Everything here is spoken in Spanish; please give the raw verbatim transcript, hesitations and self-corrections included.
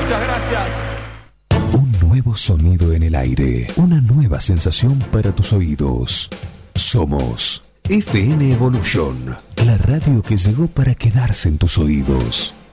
Muchas gracias. Un nuevo sonido en el aire, una nueva sensación para tus oídos. Somos F M Evolution, la radio que llegó para quedarse en tus oídos.